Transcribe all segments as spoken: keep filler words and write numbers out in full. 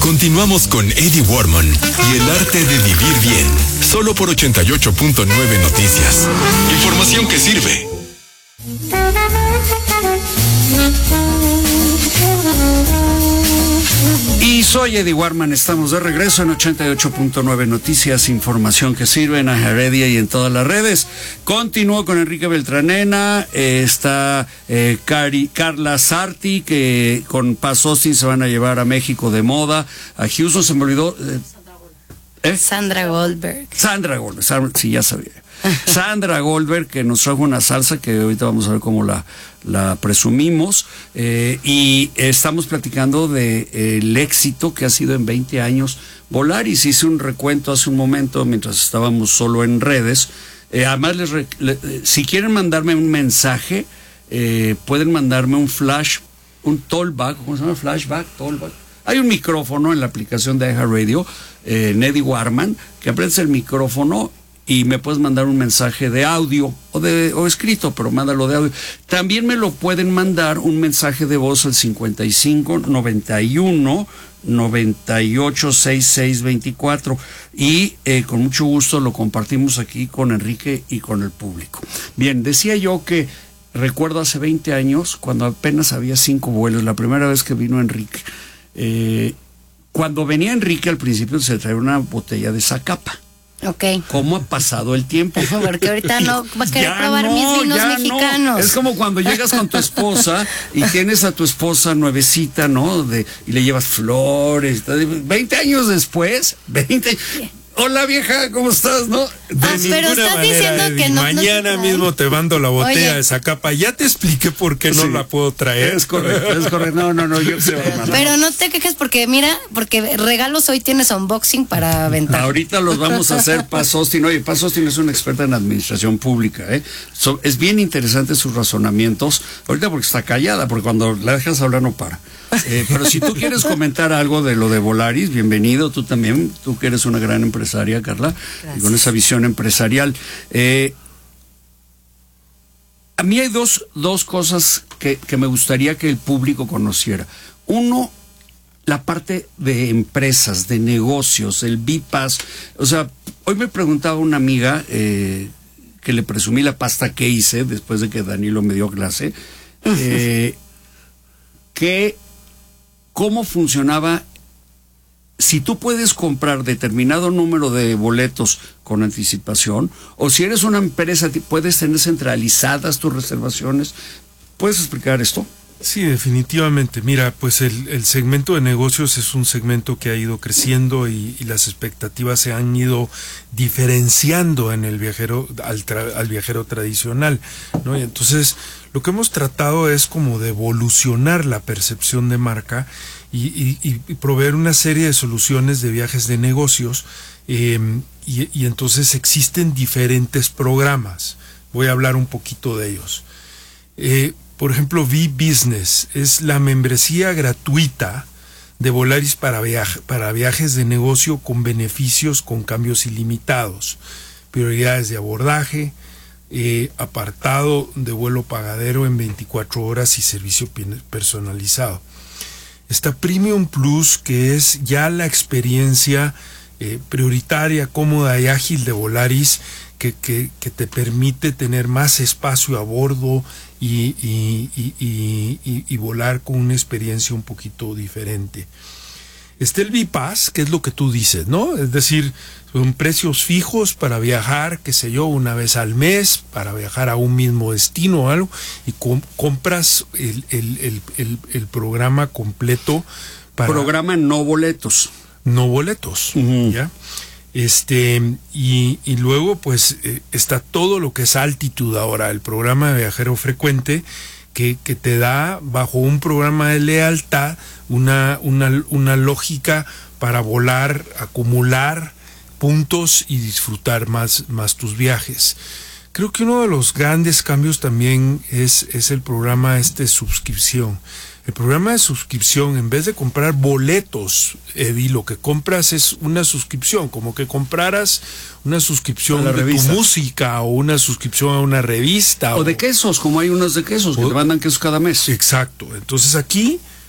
Continuamos con Eddie Warman y el arte de vivir bien. Solo por ochenta y ocho punto nueve Noticias. Información que sirve. Y soy Eddie Warman, estamos de regreso en ochenta y ocho punto nueve Noticias, información que sirve en Heredia y en todas las redes. Continúo con Enrique Beltranena, eh, está eh, Cari, Carla Sarti, que con Paz Austin se van a llevar a México de moda, a Houston, se me olvidó. Eh, ¿eh? Sandra Goldberg. Sandra Goldberg, Sandra, sí, ya sabía. Sandra Goldberg, que nos trajo una salsa que ahorita vamos a ver cómo la, la presumimos, eh, y estamos platicando de eh, el éxito que ha sido en veinte años Volaris. Hice un recuento hace un momento mientras estábamos solo en redes. Eh, además, les re, le, si quieren mandarme un mensaje, eh, pueden mandarme un flash, un tollback, ¿cómo se llama? Flashback, tollback. Hay un micrófono en la aplicación de iHeartRadio, eh, Eddie Warman, que aprendes el micrófono y me puedes mandar un mensaje de audio o de o escrito, pero mándalo de audio. También me lo pueden mandar un mensaje de voz al cincuenta y cinco, noventa y uno, noventa y ocho, sesenta y seis, veinticuatro, y eh, con mucho gusto lo compartimos aquí con Enrique y con el público. Bien, decía yo que recuerdo hace veinte años, cuando apenas había cinco vuelos, la primera vez que vino Enrique. Eh, cuando venía Enrique al principio se traía una botella de Zacapa. Ok. ¿Cómo ha pasado el tiempo? Porque ahorita no va a querer ya probar no, mis vinos mexicanos. No. Es como cuando llegas con tu esposa y tienes a tu esposa nuevecita, ¿no? De, y le llevas flores. veinte años después, veinte... Hola vieja, ¿cómo estás? ¿No? De ah, pero estás manera, diciendo Eddie, que no. Mañana no mismo te mando la botella Oye. de Zacapa. Ya te expliqué por qué no sí. la puedo traer. Es correcto, es correcto. No, no, no. Yo pero, pero no te quejes porque mira, porque regalos hoy tienes unboxing para aventar. Ahorita los vamos a hacer Paz Austin. Oye, Paz Austin es una experta en administración pública, ¿eh? So, es bien interesante sus razonamientos. Ahorita porque está callada, porque cuando la dejas hablar no para. Eh, pero si tú quieres comentar algo de lo de Volaris, bienvenido, tú también, tú que eres una gran empresaria, Carla, Gracias. Y con esa visión empresarial. Eh, a mí hay dos, dos cosas que, que me gustaría que el público conociera. Uno, la parte de empresas, de negocios, el bypass. O sea, hoy me preguntaba una amiga eh, que le presumí la pasta que hice después de que Danilo me dio clase, eh, que cómo funcionaba, si tú puedes comprar determinado número de boletos con anticipación, o si eres una empresa, puedes tener centralizadas tus reservaciones. ¿Puedes explicar esto? Sí, definitivamente. Mira, pues el, el segmento de negocios es un segmento que ha ido creciendo y, y las expectativas se han ido diferenciando en el viajero al, tra, al viajero tradicional, ¿no? Y entonces lo que hemos tratado es como de evolucionar la percepción de marca y, y, y proveer una serie de soluciones de viajes de negocios, eh, y, y entonces existen diferentes programas. Voy a hablar un poquito de ellos. Eh, Por ejemplo, V-Business es la membresía gratuita de Volaris para, viaje, para viajes de negocio con beneficios con cambios ilimitados, prioridades de abordaje, eh, apartado de vuelo pagadero en veinticuatro horas y servicio personalizado. Está Premium Plus, que es ya la experiencia eh, prioritaria, cómoda y ágil de Volaris, que, que, que te permite tener más espacio a bordo y, y, y, y, y, y volar con una experiencia un poquito diferente. Está el V-Pass, que es lo que tú dices, ¿no? Es decir, son precios fijos para viajar, qué sé yo, una vez al mes, para viajar a un mismo destino o algo, y com compras el, el, el, el, el programa completo para... Programa no boletos. No boletos, uh-huh. ¿ya? Este, y, y luego pues eh, está todo lo que es Altitude ahora, el programa de viajero frecuente, que, que te da bajo un programa de lealtad una, una, una lógica para volar, acumular puntos y disfrutar más, más tus viajes. Creo que uno de los grandes cambios también es, es el programa este de suscripción. El programa de suscripción, en vez de comprar boletos, Eddie, lo que compras es una suscripción, como que compraras una suscripción de tu música o una suscripción a una revista. O, o de quesos, como hay unos de quesos, o, que te mandan quesos cada mes. Exacto. Entonces aquí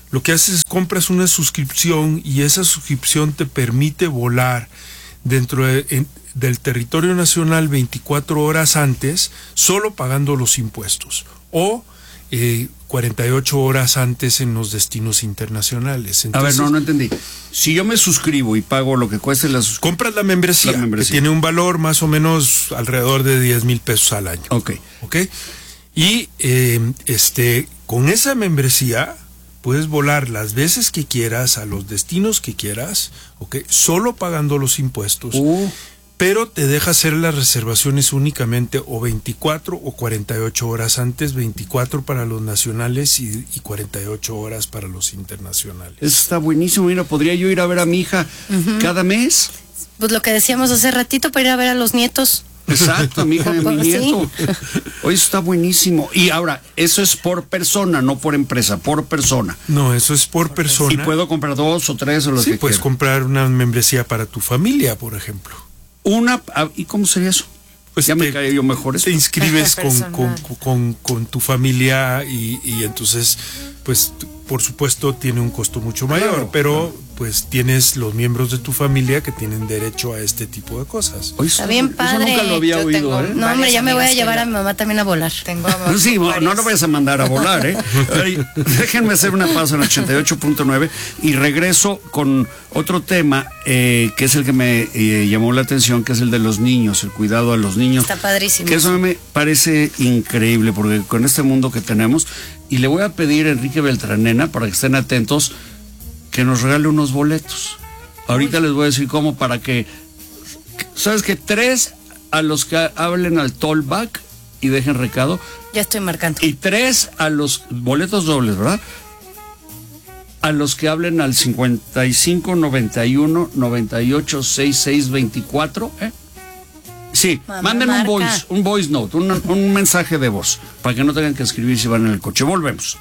lo que haces es compras una suscripción y esa suscripción te permite volar dentro de, en, del territorio nacional veinticuatro horas antes, solo pagando los impuestos, o eh, cuarenta y ocho horas antes en los destinos internacionales. Entonces, a ver, no, no entendí. Si yo me suscribo y pago lo que cueste la suscripción, compras la membresía, la membresía, que tiene un valor más o menos alrededor de diez mil pesos al año. Ok. Ok. Y eh, este, con esa membresía puedes volar las veces que quieras, a los destinos que quieras, ok, solo pagando los impuestos. Uh. Pero te deja hacer las reservaciones únicamente o veinticuatro o cuarenta y ocho horas antes, veinticuatro para los nacionales y, y cuarenta y ocho horas para los internacionales. Eso está buenísimo. Mira, podría yo ir a ver a mi hija uh-huh. cada mes. Pues lo que decíamos hace ratito, para ir a ver a los nietos. Exacto, a mi hija y a mi nieto. Sí. Oye, eso está buenísimo. Y ahora, eso es por persona, no por empresa, por persona. No, eso es por persona. Y puedo comprar dos o tres o lo sí, que puedes quiera. comprar una membresía para tu familia, por ejemplo. Una, ¿y cómo sería eso? Pues ya te, me cae yo mejor eso. Te inscribes con, con, con, con tu familia y, y entonces, pues, por supuesto, tiene un costo mucho mayor, claro, pero claro. pues tienes los miembros de tu familia que tienen derecho a este tipo de cosas. Oye, está bien padre. Eso nunca lo había yo oído, ¿eh? No, hombre, ya me voy a llevar a mi mamá también a volar. Tengo a sí, no, no lo vayas a mandar a volar, ¿eh? Ay, déjenme hacer una pausa en ochenta y ocho punto nueve y regreso con otro tema eh, que es el que me eh, llamó la atención, que es el de los niños, el cuidado a los niños. Está padrísimo. Que eso me parece increíble, porque con este mundo que tenemos, y le voy a pedir a Enrique Beltranena, para que estén atentos, que nos regale unos boletos. Ahorita les voy a decir cómo, para que, ¿sabes qué? Tres a los que hablen al tollback y dejen recado. Ya estoy marcando. Y tres a los boletos dobles, ¿verdad? A los que hablen al cincuenta y cinco, noventa y uno, noventa y ocho, sesenta y seis, veinticuatro, ¿eh? Sí, Mamá manden marca. un voice, un voice note, un, un mensaje de voz, para que no tengan que escribir si van en el coche. Volvemos.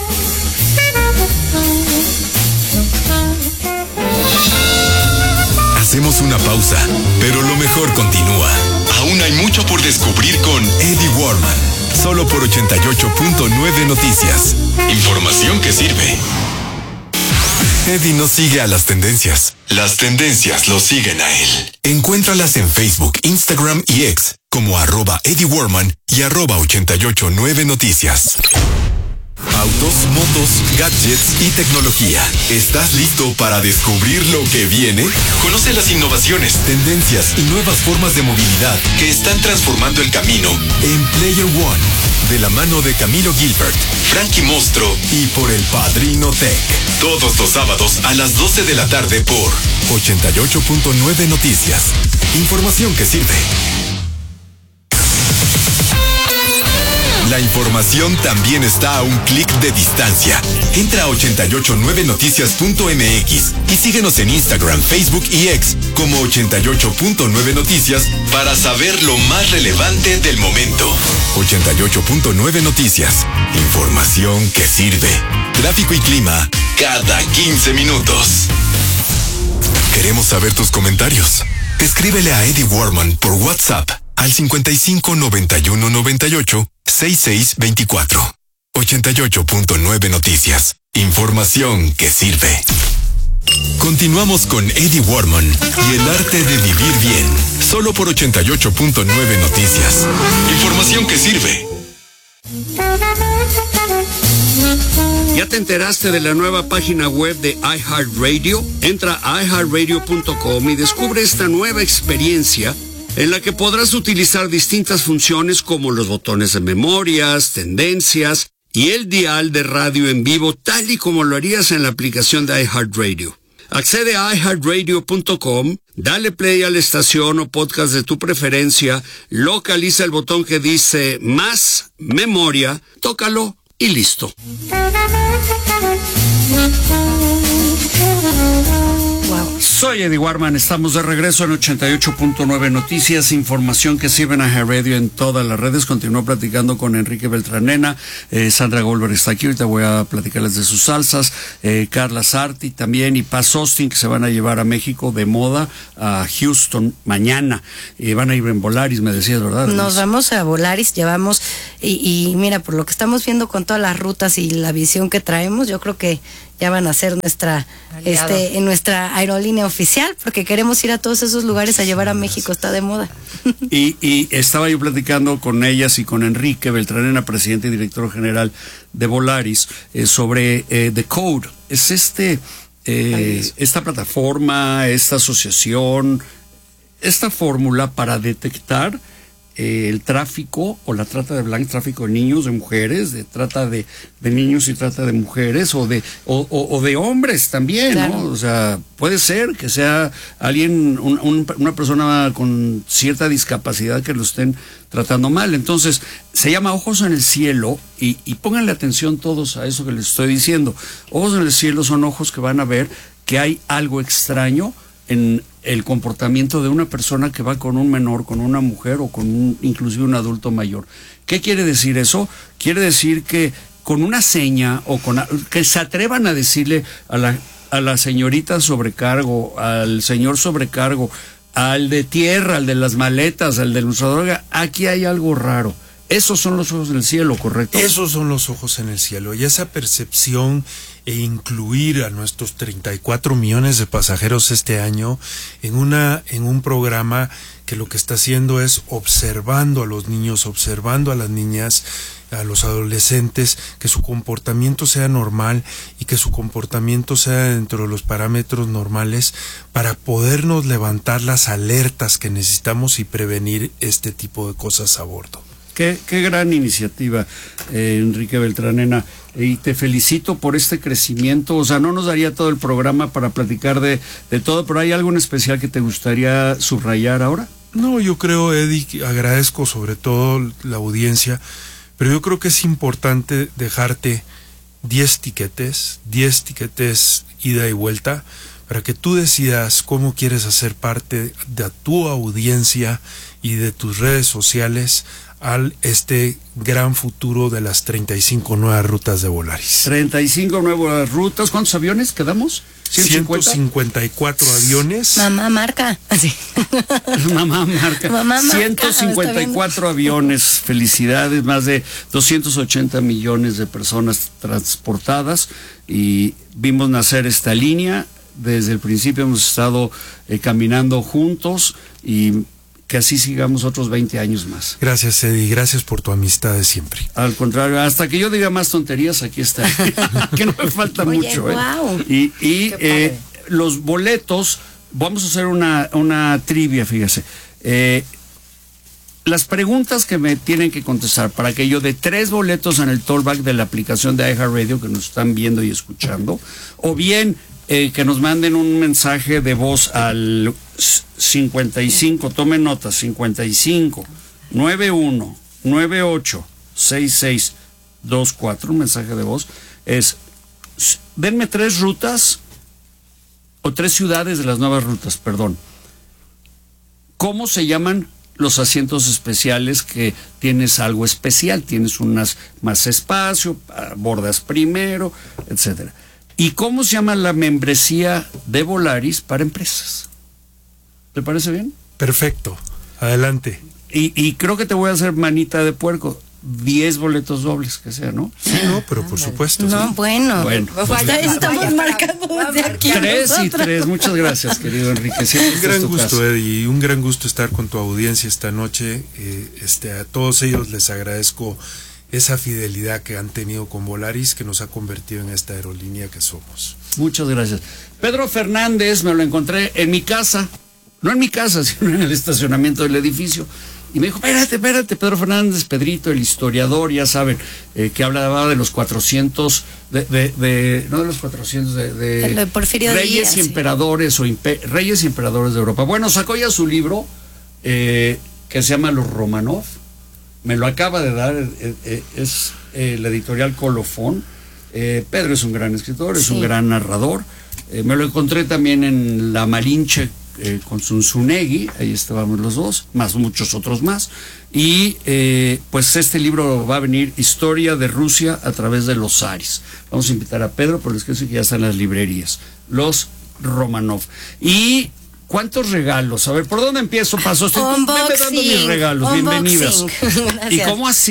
Hacemos una pausa, pero lo mejor continúa. Aún hay mucho por descubrir con Eddie Warman, solo por ochenta y ocho punto nueve Noticias. Información que sirve. Eddie no sigue a las tendencias. Las tendencias lo siguen a él. Encuéntralas en Facebook, Instagram y X como arroba Eddie Warman y arroba ochenta y ocho nueve Noticias. Autos, motos, gadgets y tecnología. ¿Estás listo para descubrir lo que viene? Conoce las innovaciones, tendencias y nuevas formas de movilidad que están transformando el camino en Player One, de la mano de Camilo Gilbert, Frankie Mostro y por el Padrino Tech. Todos los sábados a las doce de la tarde por ochenta y ocho punto nueve Noticias. Información que sirve. La información también está a un clic de distancia. Entra a ochenta y ocho nueve noticias punto m x y síguenos en Instagram, Facebook y X como ochenta y ocho punto nueve Noticias para saber lo más relevante del momento. ochenta y ocho punto nueve Noticias. Información que sirve. Tráfico y clima cada quince minutos. Queremos saber tus comentarios. Escríbele a Eddie Warman por WhatsApp al cincuenta y cinco, noventa y uno, noventa y ocho, sesenta y seis, veinticuatro. ochenta y ocho punto nueve Noticias. Información que sirve. Continuamos con Eddie Warman y el arte de vivir bien. Solo por ochenta y ocho punto nueve Noticias. Información que sirve. ¿Ya te enteraste de la nueva página web de iHeartRadio? Entra a i heart radio punto com y descubre esta nueva experiencia en la que podrás utilizar distintas funciones como los botones de memorias, tendencias y el dial de radio en vivo, tal y como lo harías en la aplicación de iHeartRadio. Accede a i heart radio punto com, dale play a la estación o podcast de tu preferencia, localiza el botón que dice Más Memoria, tócalo y listo. Wow. Soy Eddie Warman, estamos de regreso en ochenta y ocho punto nueve Noticias, información que sirven a iHeartRadio en todas las redes. Continúo platicando con Enrique Beltranena, eh, Sandra Goldberg está aquí, ahorita voy a platicarles de sus salsas, eh, Carla Sarti también y Paz Austin, que se van a llevar a México de moda a Houston mañana, eh, van a ir en Volaris, me decías, ¿verdad? Nos vamos a Volaris, llevamos, y, y mira, por lo que estamos viendo con todas las rutas y la visión que traemos, yo creo que ya van a ser nuestra Aliado. este en nuestra aerolínea oficial, porque queremos ir a todos esos lugares a llevar a México, está de moda. Y, y estaba yo platicando con ellas y con Enrique Beltranena, presidente y director general de Volaris, eh, sobre eh, The Code. Es este eh, esta plataforma, esta asociación, esta fórmula para detectar eh, el tráfico o la trata de blancas, tráfico de niños, de mujeres, de trata de, de niños y trata de mujeres o de o, o, o de hombres también, claro. ¿no? O sea, puede ser que sea alguien, un, un, una persona con cierta discapacidad que lo estén tratando mal. Entonces, se llama Ojos en el Cielo y, y pónganle atención todos a eso que les estoy diciendo. Ojos en el Cielo son ojos que van a ver que hay algo extraño en el comportamiento de una persona que va con un menor, con una mujer o con un, inclusive un adulto mayor. ¿Qué quiere decir eso? Quiere decir que con una seña o con que se atrevan a decirle a la, a la señorita sobrecargo, al señor sobrecargo, al de tierra, al de las maletas, al del usador, aquí hay algo raro. Esos son los ojos del cielo, ¿correcto? Esos son los ojos en el cielo, y esa percepción e incluir a nuestros treinta y cuatro millones de pasajeros este año en una en un programa que lo que está haciendo es observando a los niños, observando a las niñas, a los adolescentes, que su comportamiento sea normal y que su comportamiento sea dentro de los parámetros normales para podernos levantar las alertas que necesitamos y prevenir este tipo de cosas a bordo. Qué, qué gran iniciativa, eh, Enrique Beltranena, y te felicito por este crecimiento. O sea, no nos daría todo el programa para platicar de, de todo, pero ¿hay algo en especial que te gustaría subrayar ahora? No, yo creo, Eddie, que agradezco sobre todo la audiencia, pero yo creo que es importante dejarte diez tiquetes, diez tiquetes ida y vuelta, para que tú decidas cómo quieres hacer parte de tu audiencia y de tus redes sociales al este gran futuro de las treinta y cinco nuevas rutas de Volaris. treinta y cinco nuevas rutas. ¿Cuántos aviones quedamos? ciento cincuenta y cuatro aviones. Mamá marca. Así. Mamá marca. Mamá marca. ciento cincuenta y cuatro aviones. Felicidades. Más de doscientos ochenta millones de personas transportadas. Y vimos nacer esta línea. Desde el principio hemos estado eh, caminando juntos y que así sigamos otros veinte años más. Gracias, Eddie, gracias por tu amistad de siempre. Al contrario, hasta que yo diga más tonterías, aquí está. Que no me falta Oye, mucho. wow. ¿eh? Y, y eh, los boletos, vamos a hacer una, una trivia, fíjese. Eh, las preguntas que me tienen que contestar para que yo dé tres boletos en el tollback de la aplicación de iHeartRadio que nos están viendo y escuchando, o bien eh, que nos manden un mensaje de voz al cincuenta y cinco, tomen nota, cincuenta y cinco, noventa y uno, noventa y ocho, sesenta y seis veinticuatro, un mensaje de voz, es, denme tres rutas, o tres ciudades de las nuevas rutas, perdón. ¿Cómo se llaman los asientos especiales que tienes algo especial? Tienes unas más espacio, bordas primero, etcétera. ¿Y cómo se llama la membresía de Volaris para empresas? ¿Te parece bien? Perfecto, adelante. Y, y creo que te voy a hacer manita de puerco, diez boletos dobles que sea, ¿no? Sí, no, pero por supuesto. No, sí. bueno. Bueno, pues ya estamos marcando desde aquí. Tres y tres, muchas gracias, querido Enrique. Siempre Un esta gran es tu gusto, casa. Eddie, y un gran gusto estar con tu audiencia esta noche. Eh, este, a todos ellos les agradezco esa fidelidad que han tenido con Volaris, que nos ha convertido en esta aerolínea que somos. Muchas gracias. Pedro Fernández me lo encontré en mi casa, no en mi casa, sino en el estacionamiento del edificio. Y me dijo, espérate, espérate, Pedro Fernández, Pedrito, el historiador, ya saben, eh, que hablaba de los cuatrocientos, de, de, de no de los cuatrocientos, de, de, de Porfirio reyes Díaz, y sí. emperadores, o impe, reyes y emperadores de Europa. Bueno, sacó ya su libro, eh, que se llama Los Romanov. Me lo acaba de dar, eh, eh, es eh, la editorial Colofón. Eh, Pedro es un gran escritor, es Sí. un gran narrador. Eh, me lo encontré también en La Malinche eh, con Zunzunegui, ahí estábamos los dos, más muchos otros más. Y eh, pues este libro va a venir, Historia de Rusia a través de los zares. Vamos a invitar a Pedro, porque es que sí que ya están en las librerías. Los Romanov. Y ¿cuántos regalos? A ver, ¿por dónde empiezo? Paso. Estoy Unboxing, dando mis regalos. unboxing. Bienvenidas. Gracias. ¿Y cómo así?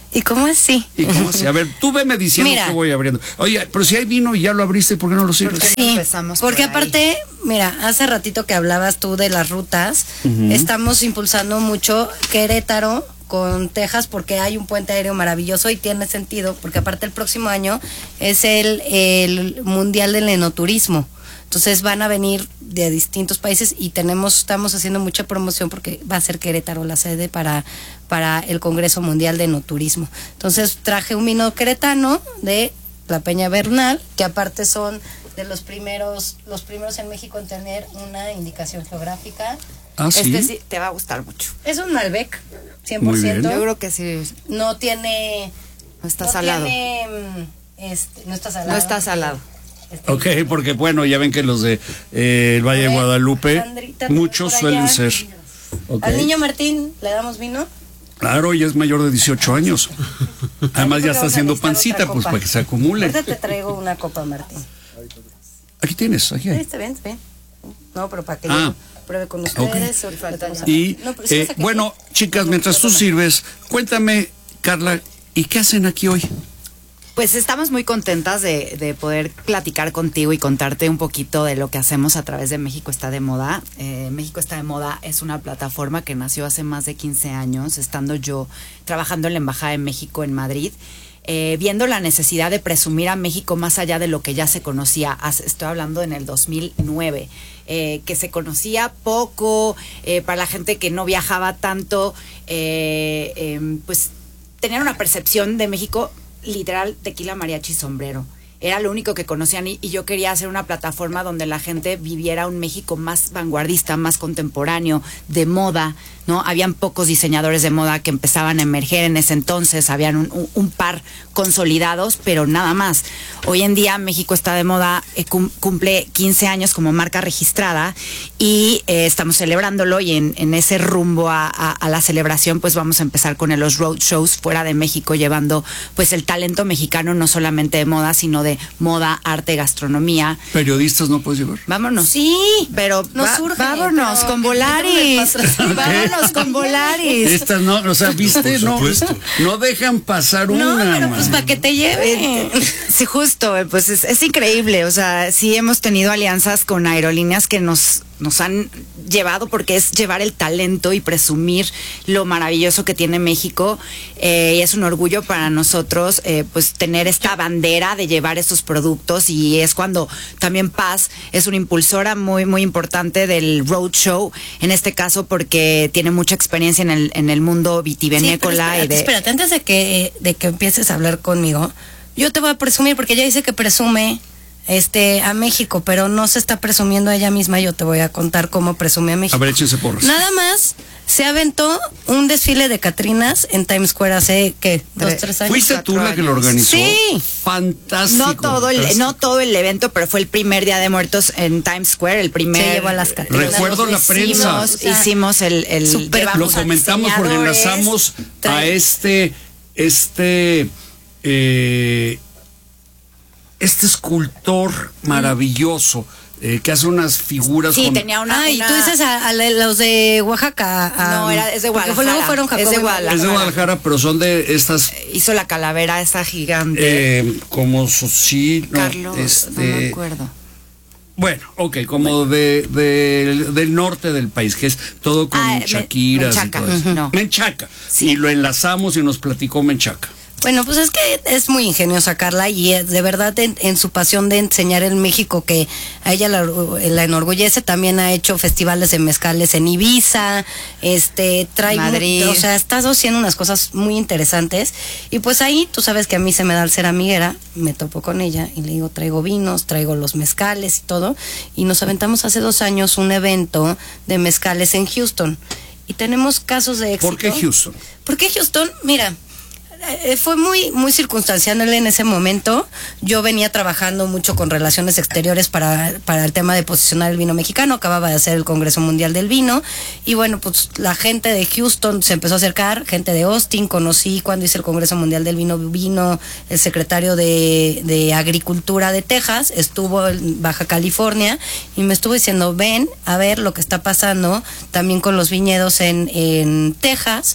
¿Y cómo es? Sí. ¿Y cómo así? A ver, tú veme diciendo Mira. que voy abriendo. Oye, pero si hay vino y ya lo abriste, ¿por qué no lo sirves? Sí, empezamos porque por ahí. aparte, mira, hace ratito que hablabas tú de las rutas, estamos impulsando mucho Querétaro con Texas porque hay un puente aéreo maravilloso y tiene sentido, porque aparte el próximo año es el, el Mundial del Enoturismo. Entonces van a venir de distintos países y tenemos, estamos haciendo mucha promoción porque va a ser Querétaro la sede para, para el Congreso Mundial de Enoturismo. Entonces traje un vino queretano de la Peña Bernal, que aparte son de los primeros, los primeros en México en tener una indicación geográfica. Ah, sí. Este sí te va a gustar mucho. Es un Malbec, cien por Muy ciento. bien. Yo creo que sí. No tiene... No está no salado. Tiene, mm, este, no está salado. No está salado. Este, Ok, porque bueno, ya ven que los de eh, el Valle de A ver, Guadalupe, Sandrita, muchos por allá. suelen ser. Ok. Al niño Martín, ¿le damos vino? Claro, ya es mayor de dieciocho años. Además ya está Vamos a haciendo necesitar pancita, otra pues copa. para que se acumule. Ahorita te traigo una copa, Martín. Aquí tienes, aquí Sí, hay. está bien, está bien. No, pero para que Ah. yo pruebe con ustedes. ahorita vamos a- Y No, pero sí eh, vas a que- bueno, chicas, mientras tú sirves, cuéntame, Carla, ¿y qué hacen aquí hoy? Pues estamos muy contentas de, de poder platicar contigo y contarte un poquito de lo que hacemos a través de México Está de Moda. Eh, México Está de Moda es una plataforma que nació hace más de quince años, estando yo trabajando en la Embajada de México en Madrid, eh, viendo la necesidad de presumir a México más allá de lo que ya se conocía. Hace- Estoy hablando en el dos mil nueve. Eh, que se conocía poco, eh, para la gente que no viajaba tanto, eh, eh, pues tenían una percepción de México literal tequila, mariachi, sombrero. Era lo único que conocían y, y yo quería hacer una plataforma donde la gente viviera un México más vanguardista, más contemporáneo, de moda, ¿no? Habían pocos diseñadores de moda que empezaban a emerger en ese entonces, habían un, un, un par consolidados, pero nada más. Hoy en día México Está de Moda, eh, cum, cumple quince años como marca registrada y eh, estamos celebrándolo y en, en ese rumbo a, a, a la celebración pues vamos a empezar con los road shows fuera de México, llevando pues el talento mexicano no solamente de moda, sino de moda, arte, gastronomía. ¿Periodistas no puedes llevar? Vámonos. Sí, Pero nos va- surge, vámonos pero con que Volaris. me patrocinen. Vámonos con Volaris. Estas no, o sea, viste, Por no, supuesto. no dejan pasar No, una. pero pues man. para que te lleve. Sí, justo, eh, pues es, es increíble, o sea, sí hemos tenido alianzas con aerolíneas que nos, nos han llevado, porque es llevar el talento y presumir lo maravilloso que tiene México, eh, y es un orgullo para nosotros, eh, pues tener esta bandera de llevar estos productos, y es cuando también Paz es una impulsora muy, muy importante del roadshow, en este caso porque tiene mucha experiencia en el, en el mundo vitivinícola. Sí, pero espérate, y de, espérate, antes de que, de que empieces a hablar conmigo, yo te voy a presumir, porque ella dice que presume este a México, pero no se está presumiendo a ella misma. Yo te voy a contar cómo presume a México. A ver, échense porras. Nada más se aventó un desfile de Catrinas en Times Square hace, ¿qué? ¿Dos, Tre- tres años? ¿Fuiste tú cuatro la que lo años. organizó? Sí. Fantástico. No todo el, no todo el evento, pero fue el primer Día de Muertos en Times Square, el primer. Se llevó a las Catrinas. Recuerdo la Los prensa. vecinos, o sea, Hicimos el, el súper- llevamos Lo a comentamos porque diseñadores. enlazamos a trae- este, este, eh, este escultor maravilloso eh, que hace unas figuras. Sí, con- tenía una. Ah, y una- tú dices a, a los de Oaxaca. a- No, era- es de porque Guadalajara. luego fueron Es de Jacobo y Guadalajara. Es de Guadalajara, pero son de estas, Hizo la calavera esa gigante. eh, como so- sí, no, Carlos, este, no me acuerdo. bueno, ok, como de, de- del norte del país, que es todo con Ah, me- Shakiras y Menchaca, todo eso. ujú, no. Menchaca. Sí. Y lo enlazamos y nos platicó Menchaca. Bueno, pues es que es muy ingeniosa Carla y es de verdad en, en su pasión de enseñar el México que a ella la, la enorgullece. También ha hecho festivales de mezcales en Ibiza, este, trae mu- Madrid. o sea, está haciendo unas cosas muy interesantes. Y pues ahí, tú sabes que a mí se me da el ser amiguera, me topo con ella y le digo, traigo vinos, traigo los mezcales y todo. Y nos aventamos hace dos años un evento de mezcales en Houston. Y tenemos casos de éxito. ¿Por qué Houston? ¿Por qué Houston? Mira, eh, fue muy muy circunstancial en ese momento. Yo venía trabajando mucho con relaciones exteriores para, para el tema de posicionar el vino mexicano. Acababa de hacer el Congreso Mundial del Vino. Y bueno, pues la gente de Houston se empezó a acercar, gente de Austin. Conocí cuando hice el Congreso Mundial del Vino, vino el secretario de, de Agricultura de Texas, estuvo en Baja California y me estuvo diciendo, ven a ver lo que está pasando también con los viñedos en, en Texas.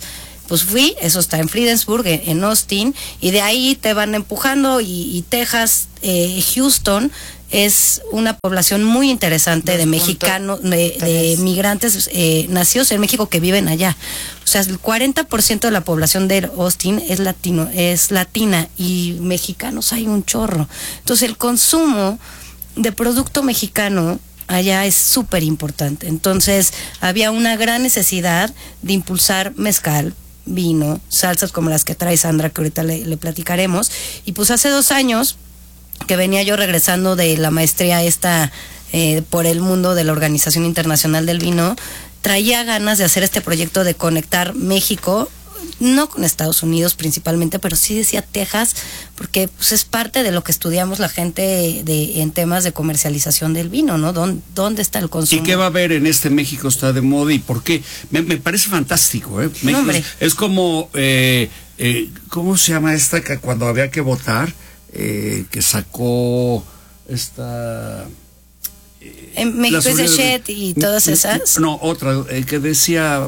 Pues fui, eso está en Friedensburg, en Austin, y de ahí te van empujando, y, y Texas, eh, Houston, es una población muy interesante Dos de mexicanos, de, de migrantes eh, nacidos en México que viven allá. O sea, el cuarenta por ciento de la población de Austin es latino, es latina, y mexicanos hay un chorro. Entonces el consumo de producto mexicano allá es súper importante. Entonces había una gran necesidad de impulsar mezcal, vino, salsas como las que trae Sandra, que ahorita le, le platicaremos. Y pues hace dos años que venía yo regresando de la maestría esta eh, por el mundo de la Organización Internacional del Vino, traía ganas de hacer este proyecto de conectar México, no con Estados Unidos principalmente, pero sí decía Texas, porque pues, es parte de lo que estudiamos la gente de, en temas de comercialización del vino, ¿no? ¿Dónde, dónde está el consumo? ¿Y qué va a haber en este México está de moda y por qué? Me, me parece fantástico, ¿eh? México, hombre. es, es como, eh, eh, ¿cómo se llama esta que cuando había que votar, eh, que sacó esta... En México es de Shed y todas esas. No, otra, eh, que decía...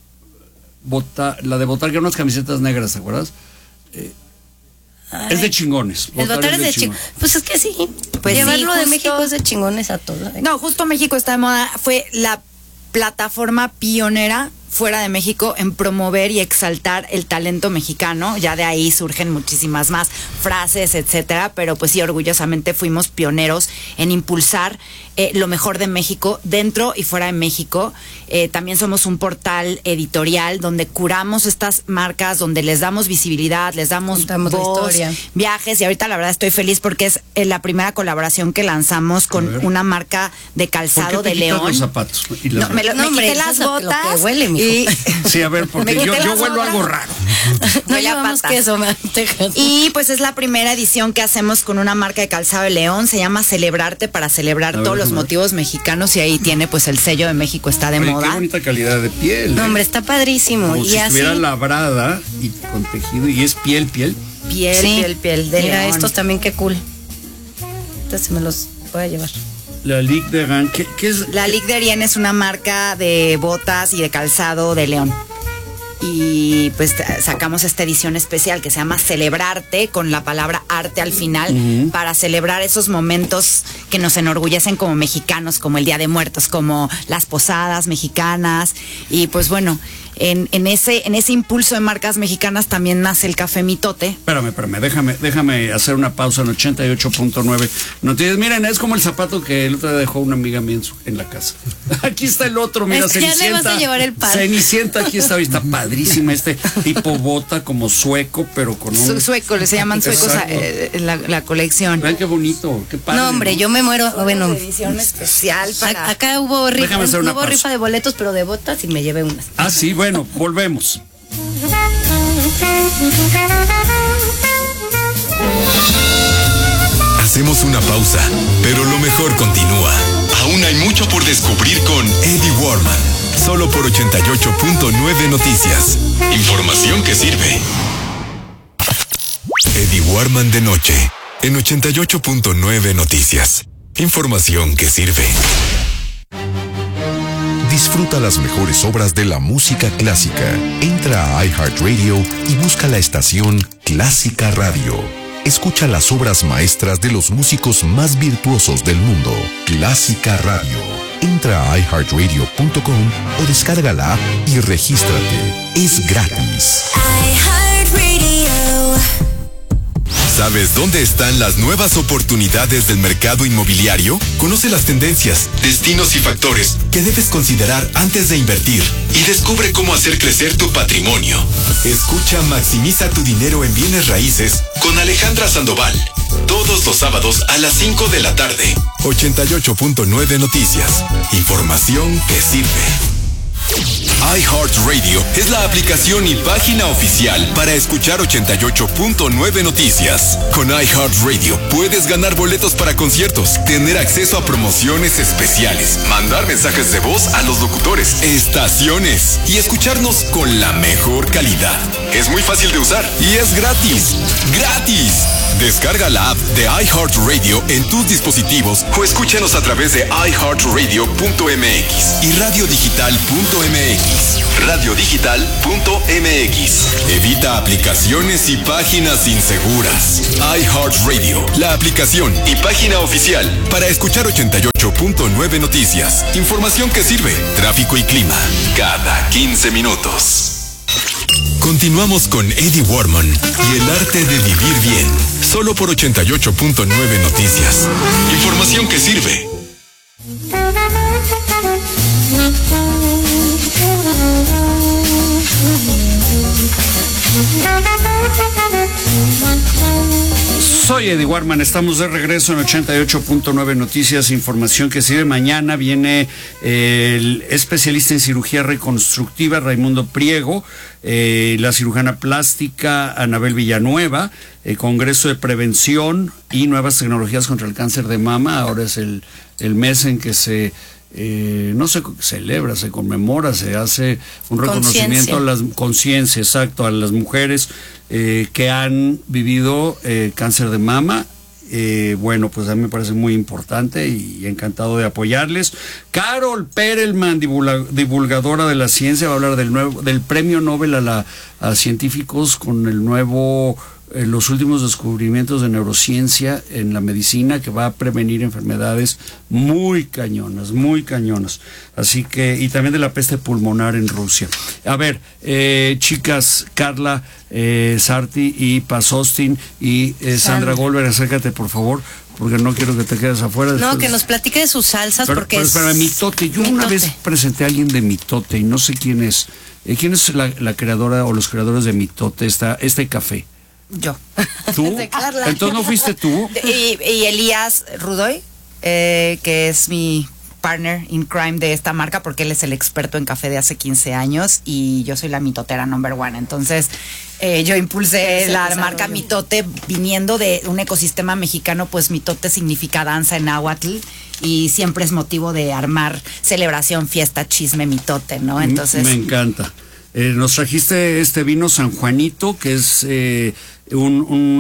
Votar, la de votar, que eran unas camisetas negras, ¿te acuerdas? Eh, es de chingones. El votar es de chingones. Pues es que sí. Pues llevarlo sí, de justo, México es de chingones a todos. ¿eh? No, justo México está de moda. Fue la plataforma pionera fuera de México en promover y exaltar el talento mexicano. Ya de ahí surgen muchísimas más frases, etcétera, pero pues sí, orgullosamente fuimos pioneros en impulsar eh, lo mejor de México dentro y fuera de México. Eh, también somos un portal editorial donde curamos estas marcas, donde les damos visibilidad, les damos Contamos voz, la historia. viajes, y ahorita la verdad estoy feliz porque es eh, la primera colaboración que lanzamos con una marca de calzado ¿Por qué te de quitas León. los zapatos? Y las No, me, lo, No, me hombre, quité eso las es lo que botas huele, mijo. y Sí, a ver, Me porque quité yo, yo las huelo botas. algo raro. No Huele a llevamos patas. queso, man, Texas. Y pues es la primera edición que hacemos con una marca de calzado de León, se llama Celebrarte, para celebrar A ver, todos los a ver. motivos mexicanos, y ahí tiene pues el sello de México está de Oye, qué moda. bonita calidad de piel. No, ¿eh? hombre, está padrísimo. Como y si así. estuviera labrada y con tejido, y es piel, piel. Piel, Sí. piel, piel de Mira, león. estos también, qué cool. Entonces me los voy a llevar. La Ligue de Gan, ¿qué, qué es? La Ligue de Rien es una marca de botas y de calzado de León. Y pues sacamos esta edición especial que se llama Celebrarte, con la palabra arte al final, uh-huh. para celebrar esos momentos que nos enorgullecen como mexicanos, como el Día de Muertos, como las posadas mexicanas. Y pues bueno, en, en ese en ese impulso de marcas mexicanas también nace el Café Mitote. Espérame, espérame, déjame, déjame hacer una pausa en ochenta y ocho punto nueve. Noticias, miren, es como el zapato que el otro día dejó una amiga mía en, su, en la casa. Aquí está el otro, mira, es que Cenicienta. ya le vas a llevar el pan. Cenicienta, aquí está, está padrísima, este tipo bota como sueco, pero con un... Su, sueco, se llaman suecos a, eh, la, la colección. Vean qué bonito, qué padre. No, hombre, ¿no? yo me muero. Bueno, edición especial para... Acá hubo rifa, Déjame hacer una hubo pausa. rifa de boletos, pero de botas, y me llevé unas. Ah, sí, bueno, volvemos. Hacemos una pausa, pero lo mejor continúa. Aún hay mucho por descubrir con Eddie Warman, solo por ochenta y ocho punto nueve Noticias. Información que sirve. Eddie Warman de noche, en ochenta y ocho punto nueve Noticias. Información que sirve. Disfruta las mejores obras de la música clásica. Entra a iHeartRadio y busca la estación Clásica Radio. Escucha las obras maestras de los músicos más virtuosos del mundo. Clásica Radio. Entra a i heart radio punto com o descarga la app y regístrate. Es gratis. ¿Sabes dónde están las nuevas oportunidades del mercado inmobiliario? Conoce las tendencias, destinos y factores que debes considerar antes de invertir y descubre cómo hacer crecer tu patrimonio. Escucha Maximiza tu dinero en bienes raíces con Alejandra Sandoval. Todos los sábados a las cinco de la tarde. ochenta y ocho punto nueve Noticias. Información que sirve. iHeartRadio es la aplicación y página oficial para escuchar ochenta y ocho punto nueve Noticias. Con iHeartRadio puedes ganar boletos para conciertos, tener acceso a promociones especiales, mandar mensajes de voz a los locutores, estaciones y escucharnos con la mejor calidad. Es muy fácil de usar y es gratis. ¡Gratis! Descarga la app de iHeartRadio en tus dispositivos o escúchanos a través de i heart radio punto m x y radio digital punto m x. radio digital punto m x. Evita aplicaciones y páginas inseguras. iHeartRadio, la aplicación y página oficial para escuchar ochenta y ocho punto nueve Noticias. Información que sirve. Tráfico y clima cada quince minutos. Continuamos con Eddie Warman y el arte de vivir bien. Solo por ochenta y ocho punto nueve Noticias. Información que sirve. Soy Eddie Warman, estamos de regreso en ochenta y ocho punto nueve Noticias, información que sirve. Mañana viene eh, el especialista en cirugía reconstructiva Raimundo Priego, eh, la cirujana plástica Anabel Villanueva, el Congreso de Prevención y Nuevas Tecnologías contra el Cáncer de Mama. Ahora es el, el mes en que se... Eh, no se celebra, se conmemora, se hace un reconocimiento a las conciencia, exacto, a las mujeres eh, que han vivido eh, cáncer de mama. Eh, bueno, pues a mí me parece muy importante y encantado de apoyarles. Carol Perelman, divulga, divulgadora de la ciencia, va a hablar del nuevo, del premio Nobel a, la, a científicos con el nuevo eh, los últimos descubrimientos de neurociencia en la medicina, que va a prevenir enfermedades muy cañonas, muy cañonas. Así que, y también de la peste pulmonar en Rusia. A ver, eh, chicas, Carla, eh, Sarti y Pasostin y eh, Sandra Goldberg, acércate por favor, porque no quiero que te quedes afuera. No, después... que nos platique de sus salsas, pero, porque pero, es... Pero mitote, yo mitote. Una vez presenté a alguien de mitote y no sé quién es. Eh, ¿Quién es la, la creadora o los creadores de mitote, esta, este café? Yo. ¿Tú? De Carla. Entonces no fuiste tú. Y, y Elías Rudoy, eh, que es mi partner in crime de esta marca, porque él es el experto en café de hace quince años y yo soy la mitotera number one. Entonces, eh, yo impulsé la marca Mitote viniendo de un ecosistema mexicano, pues mitote significa danza en náhuatl y siempre es motivo de armar celebración, fiesta, chisme, mitote, ¿no? Entonces... Me encanta. Eh, nos trajiste este vino San Juanito, que es eh, un,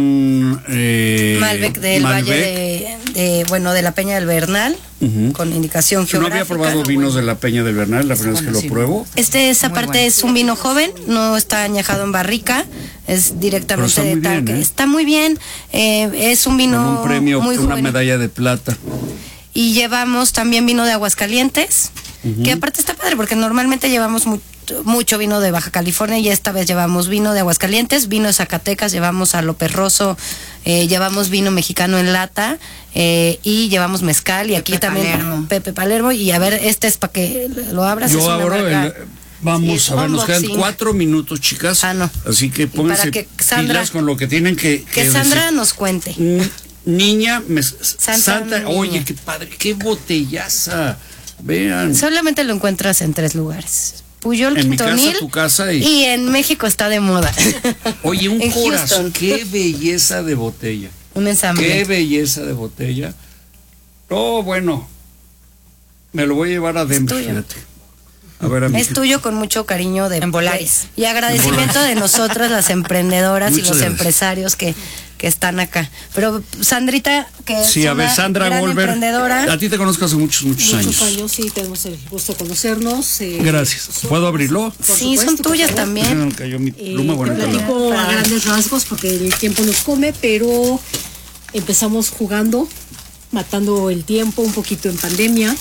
un eh, Malbec del Malbec. Valle de, de, bueno, de la Peña del Bernal, uh-huh. con indicación No geográfica. había probado vinos de la Peña del Bernal, la primera vez que lo pruebo. Este, esa Muy parte bueno. es un vino joven, no está añejado en barrica, es directamente Pero está de muy bien, tanque. ¿eh? Está muy bien, eh, es un vino Con un premio, muy una joven. medalla de plata. Y llevamos también vino de Aguascalientes, uh-huh. que aparte está padre, porque normalmente llevamos mu- mucho vino de Baja California y esta vez llevamos vino de Aguascalientes, vino de Zacatecas, llevamos a López Rosso, eh, llevamos vino mexicano en lata eh, y llevamos mezcal y Pepe aquí también Palermo. Pepe Palermo. Y a ver, este es para que lo abras. es Yo una abro marca- el... Vamos Sí, a ver, nos quedan unboxing. cuatro minutos, chicas. Ah, no. Así que pónganse para que Sandra- pilas con lo que tienen que, que, Que Sandra decir. nos cuente. Mm, Niña, me, Santa, Santa Niña. oye, qué padre, qué botellaza. Vean. Solamente lo encuentras en tres lugares. Puyol, En mi casa, Quintonil tu casa y- y en México está de moda. Oye, un en corazón, Houston. qué belleza de botella. Un ensamble. Qué belleza de botella. Oh, bueno. Me lo voy a llevar a Denver, tuyo. fíjate. A ver, a mí. Es tuyo con mucho cariño de En Volaris. de- y agradecimiento de nosotras las emprendedoras y Muchas los gracias. empresarios que, que están acá. Pero Sandrita, que es Sí, a ver, una Sandra gran Goldberg. emprendedora. A ti te conozco hace muchos, muchos, Muchos años. años, sí, tenemos el gusto de conocernos. eh, Gracias. somos- ¿Puedo abrirlo? por Sí, son supuesto, por tuyas favor. Se también. me cayó mi Eh, pluma, te bueno, perdón. platico a grandes rasgos porque el tiempo nos come, pero empezamos jugando, matando el tiempo un poquito en pandemia.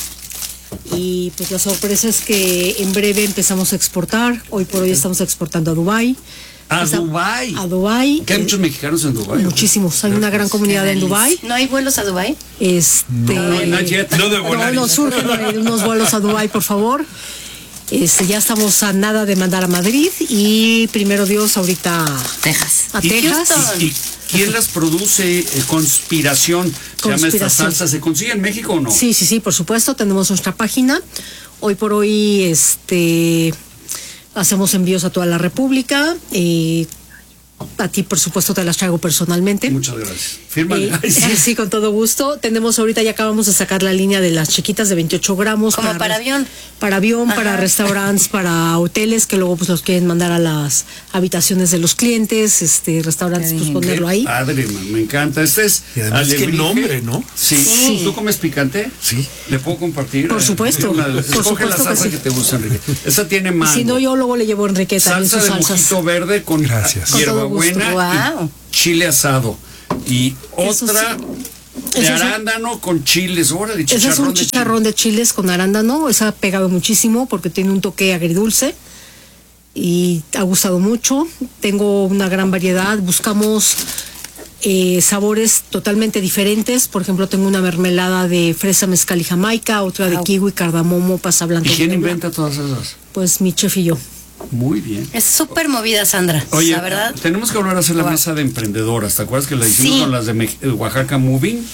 Y pues la sorpresa es que en breve empezamos a exportar. Hoy por hoy estamos exportando a Dubái. A Está- Dubái. A Dubái. Que hay Eh, muchos mexicanos en Dubái. Muchísimos. Hay una gran comunidad en Dubái. ¿No hay vuelos a Dubái? Este, No, not yet. No de no, nos surgen eh, unos vuelos a Dubái, por favor. Este, ya estamos a nada de mandar a Madrid y primero Dios ahorita Texas. a ¿Y, Texas. y, y quién las produce? Eh, Conspiración. Se llama esta Conspiración. salsa. ¿Se consigue en México o no? Sí, sí, sí, por supuesto, tenemos nuestra página. Hoy por hoy este hacemos envíos a toda la República. eh, a ti, por supuesto, te las traigo personalmente. Muchas gracias. Fírmale. Eh, Ay, sí. sí, con todo gusto. Tenemos ahorita, ya acabamos de sacar la línea de las chiquitas de veintiocho gramos. Como para avión. Para avión, Ajá. para restaurantes, para hoteles, que luego pues los quieren mandar a las habitaciones de los clientes, este restaurantes, Qué pues bien. ponerlo ahí. Padre, man, me encanta. Este es Y además, qué alebrije. nombre, ¿no? Sí. Sí. ¿Tú comes picante? Sí. ¿Le puedo compartir? Por supuesto, Una- por escoge supuesto la que salsa sí. que te gusta, Enrique. Esa tiene Y mango. si no, yo luego le llevo a Enrique también Salsa sus de salsas. mojito verde con Gracias. Con todo gusto. hierbabuena Wow. y chile asado. Y Eso otra sí. de Eso sí. arándano con chiles. Órale, Ese chicharrón es un de chile. chicharrón de chiles con arándano. Esa ha pegado muchísimo porque tiene un toque agridulce y ha gustado mucho. Tengo una gran variedad. Buscamos eh, sabores totalmente diferentes. Por ejemplo, tengo una mermelada de fresa, mezcal y jamaica, otra de Wow. kiwi, cardamomo, pasa blanca. ¿Y quién ginebra. inventa todas esas? Pues mi chef y yo. Muy bien. Es súper movida, Sandra. Oye, la verdad. tenemos que volver a hacer la Wow. mesa de emprendedoras. ¿Te acuerdas que la hicimos Sí. con las de Mex- eh, Oaxaca Moving?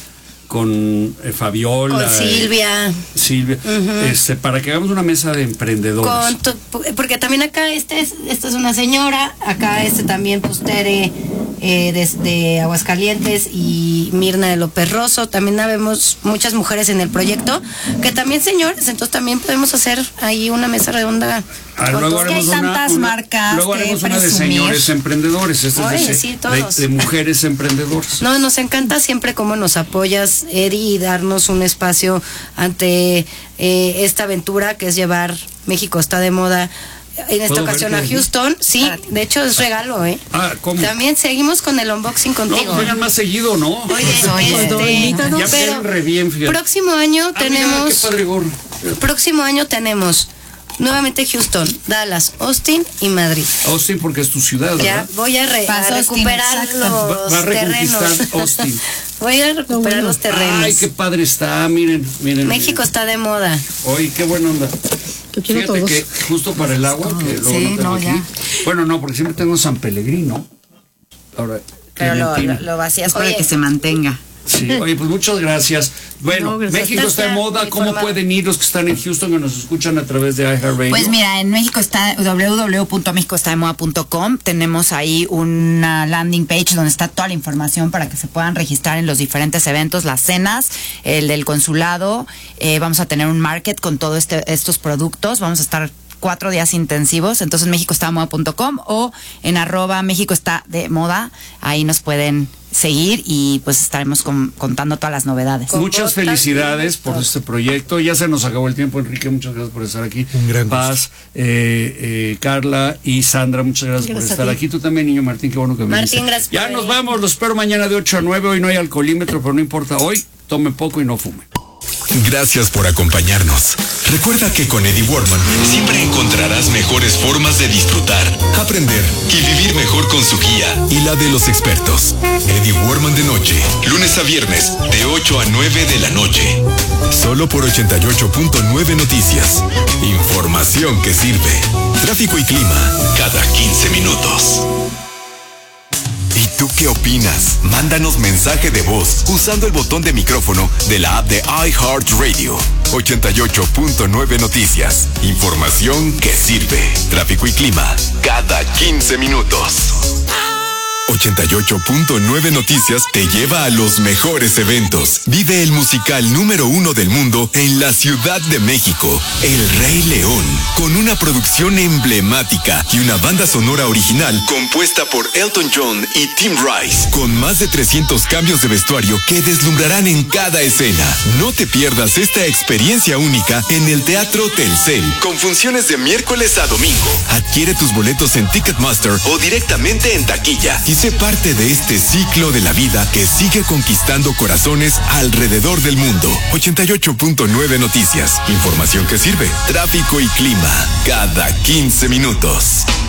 Con eh, Fabiola. Con eh, Silvia. Silvia. este, para que hagamos una mesa de emprendedoras. Con tu- porque también acá este es, esta es una señora, acá este también pues Tere eh, desde Aguascalientes y Mirna de López Rosso, también habemos muchas mujeres en el proyecto, que también señores, entonces también podemos hacer ahí una mesa redonda. Ah, con luego todos. que hay haremos una, tantas una- marcas luego que haremos una de presumir. señores emprendedores. Esta es Oye, de, sí, de- todos. de mujeres emprendedoras. No, nos encanta siempre cómo nos apoyas, Eri, y darnos un espacio ante eh, esta aventura que es llevar México está de moda. En esta ¿Puedo ocasión a verte? Houston, sí, de hecho es regalo, ¿eh? Ah, ¿cómo? También seguimos con el unboxing No, contigo. pues vengan más seguido, ¿no? Oye, Oye, este, invítanos. Ya me pero quedan re bien, fíjate. próximo año Ah, mira, tenemos, qué padre gorro. próximo año tenemos nuevamente Houston, Dallas, Austin y Madrid. Austin porque es tu ciudad, Ya ¿verdad? voy a, re- a Pasó Austin, recuperar exacto. los Va- va a reconquistar terrenos. Austin. Voy a recuperar bueno. los terrenos. Ay, qué padre está, miren, miren. México está de moda. Oye, qué buena onda. Yo quiero Fíjate todos. que justo para el agua, que luego sí, no tengo no, aquí. ya. Bueno, no, porque siempre tengo San Pellegrino. Ahora, Pero lo, Clementina. lo, lo vacías para Oye. que se mantenga. Sí, oye, pues muchas gracias. Bueno, No, gracias. México está de moda. ¿Cómo Informado. pueden ir los que están en Houston que nos escuchan a través de iHeartRadio? Pues mira, en México está doble u doble u doble u punto mexico está de moda punto com. Tenemos ahí una landing page donde está toda la información para que se puedan registrar en los diferentes eventos, las cenas, el del consulado. Eh, vamos a tener un market con todos este, estos productos. Vamos a estar cuatro días intensivos, entonces México está de moda punto com o en arroba México está de moda, ahí nos pueden seguir y pues estaremos con- contando todas las novedades. Con Muchas botas felicidades y por todo. este proyecto. Ya se nos acabó el tiempo, Enrique. Muchas gracias por estar aquí. Un gran gusto. Paz, eh, eh, Carla y Sandra, muchas gracias, Gracias por a estar ti. aquí. Tú también, niño Martín, qué bueno que Martín, viniste. gracias Ya por nos venir. vamos, los espero mañana de ocho a nueve. Hoy no hay alcoholímetro, pero no importa. Hoy tome poco y no fume. Gracias por acompañarnos. Recuerda que con Eddie Warman siempre encontrarás mejores formas de disfrutar, aprender y vivir mejor con su guía y la de los expertos. Eddie Warman de noche, lunes a viernes, de ocho a nueve de la noche. Solo por ochenta y ocho punto nueve Noticias. Información que sirve. Tráfico y clima cada quince minutos. ¿Y tú qué opinas? Mándanos mensaje de voz usando el botón de micrófono de la app de iHeartRadio. ochenta y ocho punto nueve Noticias. Información que sirve. Tráfico y clima cada quince minutos. ochenta y ocho punto nueve Noticias te lleva a los mejores eventos. Vive el musical número uno del mundo en la Ciudad de México, El Rey León, con una producción emblemática y una banda sonora original compuesta por Elton John y Tim Rice, con más de trescientos cambios de vestuario que deslumbrarán en cada escena. No te pierdas esta experiencia única en el Teatro Telcel, con funciones de miércoles a domingo. Adquiere tus boletos en Ticketmaster o directamente en taquilla y sé parte de este ciclo de la vida que sigue conquistando corazones alrededor del mundo. ochenta y ocho punto nueve Noticias. Información que sirve. Tráfico y clima cada quince minutos.